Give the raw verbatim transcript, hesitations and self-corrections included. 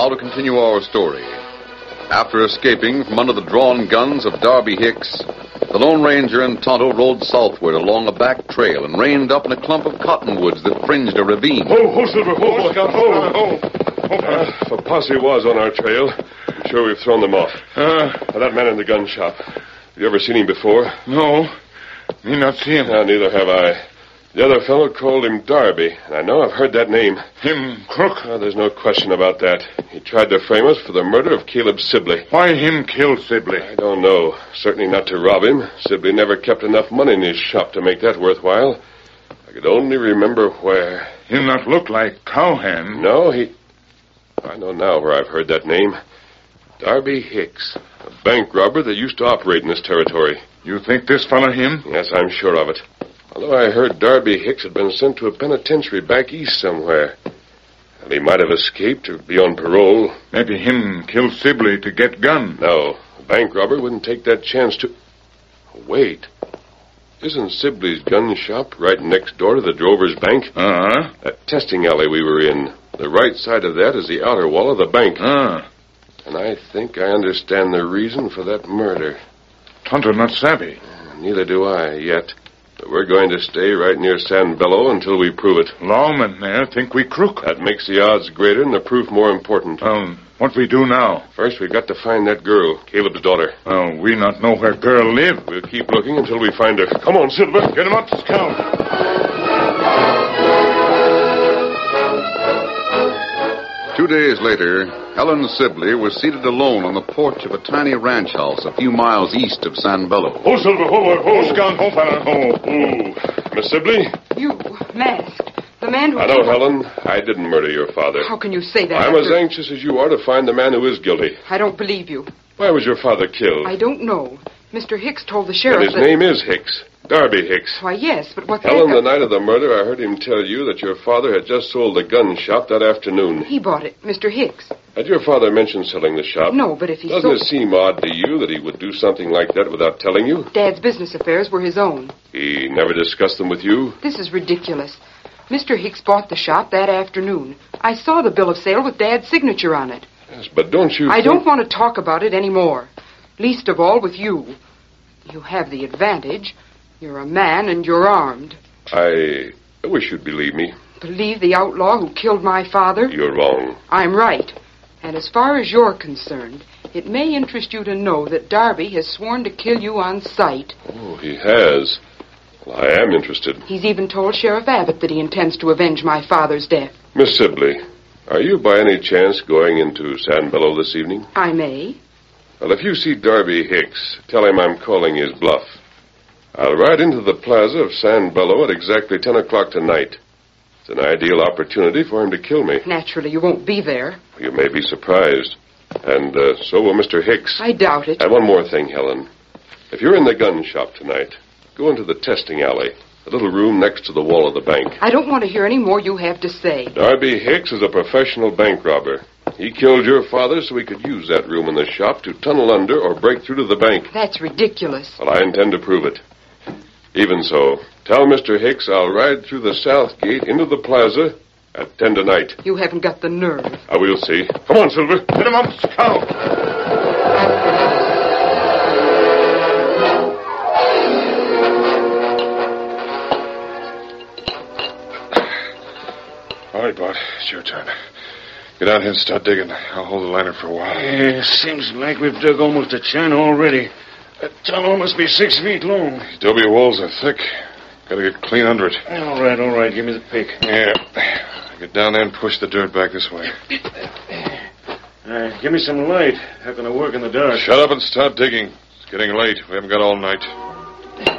now to continue our story. After escaping from under the drawn guns of Darby Hicks, the Lone Ranger and Tonto rode southward along a back trail and reined up in a clump of cottonwoods that fringed a ravine. Oh, oh, Silver, oh, oh, oh, oh. Uh, if a posse was on our trail, I'm sure we've thrown them off. Uh, now, that man in the gun shop, have you ever seen him before? No, me not see him. Uh, neither have I. The other fellow called him Darby, and I know I've heard that name. Him crook? Uh, there's no question about that. He tried to frame us for the murder of Caleb Sibley. Why him kill Sibley? I don't know. Certainly not to rob him. Sibley never kept enough money in his shop to make that worthwhile. I could only remember where. Him not look like Cowhand. No, he... I know now where I've heard that name. Darby Hicks, a bank robber that used to operate in this territory. You think this fellow him? Yes, I'm sure of it. Although I heard Darby Hicks had been sent to a penitentiary back east somewhere. And he might have escaped or be on parole. Maybe him kill Sibley to get gun. No, a bank robber wouldn't take that chance to... Wait. Isn't Sibley's gun shop right next door to the Drover's Bank? Uh-huh. That testing alley we were in. The right side of that is the outer wall of the bank. Ah. And I think I understand the reason for that murder. Tonto not savvy. Neither do I, yet. But we're going to stay right near San Bello until we prove it. Lawmen there think we crook. That makes the odds greater and the proof more important. Um, what we do now? First, we've got to find that girl, Caleb's daughter. Oh, we not know where girl live. We'll keep looking until we find her. Come on, Silver. Get him up, Scout. Two days later, Helen Sibley was seated alone on the porch of a tiny ranch house a few miles east of San Bello. Oh, Silver, oh, oh, Scout, oh, fella, oh. Oh, Miss Sibley? You, masked. The man who... I know, Helen. I didn't murder your father. How can you say that? I'm after... as anxious as you are to find the man who is guilty. I don't believe you. Why was your father killed? I don't know. Mister Hicks told the sheriff And his that... name is Hicks. Darby Hicks. Why, yes, but what's Helen, that... the night of the murder, I heard him tell you that your father had just sold the gun shop that afternoon. He bought it, Mister Hicks. Had your father mentioned selling the shop? No, but if he Doesn't sold... it seem odd to you that he would do something like that without telling you? Dad's business affairs were his own. He never discussed them with you? This is ridiculous. Mister Hicks bought the shop that afternoon. I saw the bill of sale with Dad's signature on it. Yes, but don't you I think... don't want to talk about it anymore. Least of all with you. You have the advantage. You're a man and you're armed. I... I wish you'd believe me. Believe the outlaw who killed my father? You're wrong. I'm right. And as far as you're concerned, it may interest you to know that Darby has sworn to kill you on sight. Oh, he has. Well, I am interested. He's even told Sheriff Abbott that he intends to avenge my father's death. Miss Sibley, are you by any chance going into San Bello this evening? I may. Well, if you see Darby Hicks, tell him I'm calling his bluff. I'll ride into the plaza of San Bello at exactly ten o'clock tonight. It's an ideal opportunity for him to kill me. Naturally, you won't be there. You may be surprised. And uh, so will Mister Hicks. I doubt it. And one more thing, Helen. If you're in the gun shop tonight, go into the testing alley, the little room next to the wall of the bank. I don't want to hear any more you have to say. Darby Hicks is a professional bank robber. He killed your father so he could use that room in the shop to tunnel under or break through to the bank. That's ridiculous. Well, I intend to prove it. Even so, tell Mister Hicks I'll ride through the south gate into the plaza at ten tonight. You haven't got the nerve. I will see. Come on, Silver. Get him up, Scout. All right, Bart. It's your turn. Get out here and start digging. I'll hold the lantern for a while. Yeah, seems like we've dug almost a channel already. That tunnel must be six feet long. These adobe walls are thick. Gotta get clean under it. All right, all right. Give me the pick. Yeah. Get down there and push the dirt back this way. Uh, give me some light. How can I work in the dark? Shut up and start digging. It's getting late. We haven't got all night.